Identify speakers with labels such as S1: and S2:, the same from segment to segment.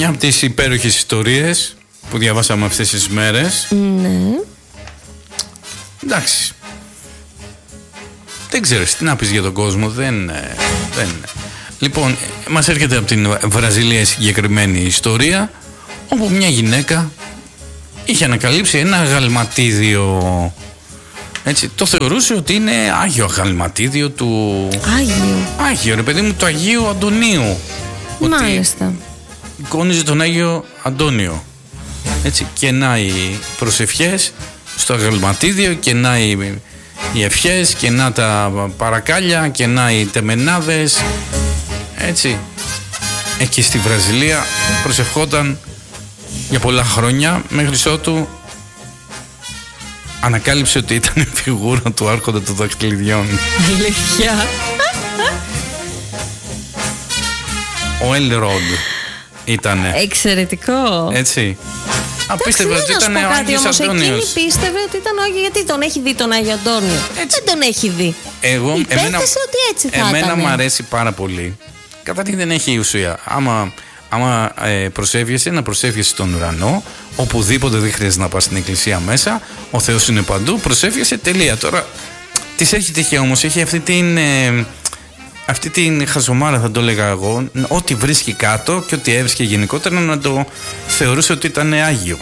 S1: Μια από τις υπέροχες ιστορίες που διαβάσαμε αυτές τις μέρες.
S2: Ναι.
S1: Εντάξει. Δεν ξέρεις τι να πεις για τον κόσμο. Δεν. Λοιπόν, μας έρχεται από την Βραζιλία συγκεκριμένη ιστορία, όπου μια γυναίκα είχε ανακαλύψει ένα αγαλματίδιο. Έτσι, το θεωρούσε ότι είναι άγιο αγαλματίδιο του... Άγιο ρε παιδί μου, του Αγίου Αντωνίου.
S2: Μάλιστα.
S1: Εικόνιζε τον Άγιο Αντώνιο. Έτσι, και να οι προσευχές στο αγαλματίδιο, και να οι ευχές, και να τα παρακάλια, και να οι τεμενάδες. Έτσι, εκεί στη Βραζιλία προσευχόταν για πολλά χρόνια, μέχρι ότου ανακάλυψε ότι ήταν η φιγούρα του Άρχοντα των Δαχτυλιδιών.
S2: Αλήθεια.
S1: Ο Έλροντ ήτανε.
S2: Εξαιρετικό.
S1: Έτσι. Πίστευε ότι ήταν ο Άγιος Αντώνιος.
S2: Εκείνη πίστευε ότι ήταν ο Άγιος, γιατί τον έχει δει τον Άγιο Αντώνιο. Δεν τον έχει δει. Υπέθεσε ότι έτσι θα ήταν.
S1: Εμένα μου αρέσει πάρα πολύ. Καταρχήν δεν έχει ουσία. Άμα προσεύγεσαι, να προσεύγεσαι στον ουρανό, οπουδήποτε, δεν χρειάζεται να πας στην εκκλησία μέσα. Ο Θεός είναι παντού, προσεύγεσαι, τελεία. Τώρα, της έχει τύχει όμως, έχει αυτή την χαζομάρα, θα το έλεγα εγώ, ό,τι βρίσκει κάτω και ό,τι έβρισκε γενικότερα να το θεωρούσε ότι ήταν άγιο.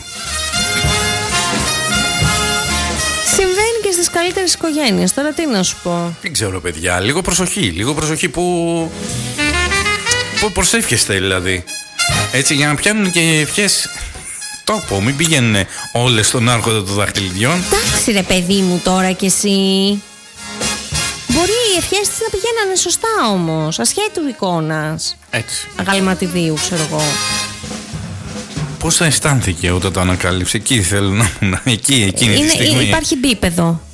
S2: Συμβαίνει και στις καλύτερες οικογένειες. Τώρα τι να σου πω.
S1: Δεν ξέρω, παιδιά, λίγο προσοχή που προσεύχεστε δηλαδή. Έτσι, για να πιάνουν και ευχές τόπο, μην πηγαίνουν όλες στον Άρχοντα των Δαχτυλιδιών.
S2: Εντάξει ρε παιδί μου, τώρα κι εσύ. Μπορεί οι ευχές της να πηγαίνανε σωστά όμως, ασχέτου εικόνας.
S1: Έτσι.
S2: Αγαλματιδίου, ξέρω εγώ.
S1: Πώς θα αισθάνθηκε όταν το ανακάλυψε? Εκεί θέλω να ήμουν, εκείνη τη στιγμή.
S2: Υπάρχει μπίπεδο.